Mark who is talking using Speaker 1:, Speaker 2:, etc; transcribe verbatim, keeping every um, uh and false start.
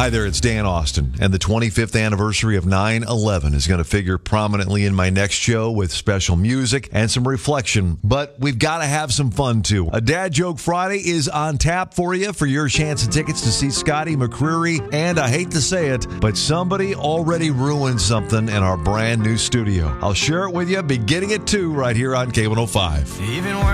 Speaker 1: Hi there, it's Dan Austin, and the twenty-fifth anniversary of nine eleven is going to figure prominently in my next show with special music and some reflection, but we've got to have some fun too. A Dad Joke Friday is on tap for you for your chance of tickets to see Scotty McCreery, and I hate to say it, but somebody already ruined something in our brand new studio. I'll share it with you beginning at two right here on K one oh five.
Speaker 2: Even